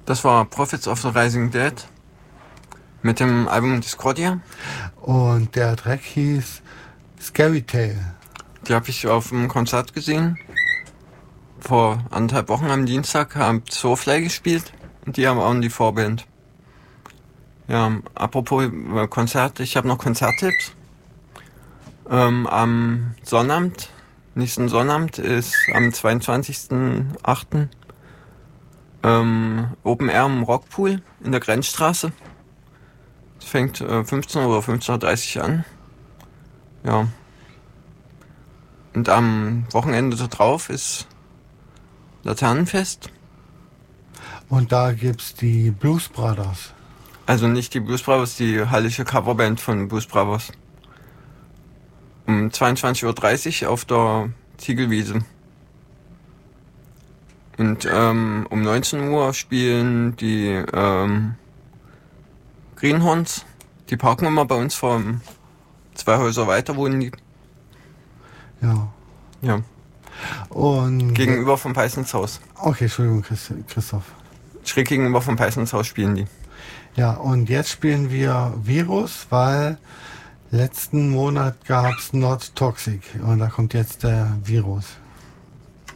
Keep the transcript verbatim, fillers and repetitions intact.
Das war Prophets of the Rising Dead mit dem Album Discordia. Und der Track hieß Scary Tale. Die habe ich auf einem Konzert gesehen. Vor anderthalb Wochen am Dienstag haben Soulfly gespielt und die haben auch die Vorband. Ja, apropos äh, Konzert, ich habe noch Konzerttipps. Ähm, am Sonnabend, nächsten Sonnabend ist am zweiundzwanzigsten achten ähm, Open Air im Rockpool in der Grenzstraße. Es fängt äh, fünfzehn Uhr oder fünfzehn Uhr dreißig an. Ja. Und am Wochenende da drauf ist Laternenfest. Und da gibt's die Blues Brothers. Also nicht die Blues Brothers, die hallische Coverband von Blues Brothers. Um zweiundzwanzig Uhr dreißig auf der Ziegelwiese. Und ähm, um neunzehn Uhr spielen die ähm, Greenhorns. Die parken immer bei uns vor zwei Häuser weiter, wohnen die. Ja. Ja. Und Gegenüber vom Peissens Haus. Okay, Entschuldigung, Christoph. Schräg gegenüber vom Peissens Haus spielen die. Ja, und jetzt spielen wir Virus, weil letzten Monat gab's Not Toxic und da kommt jetzt der Virus.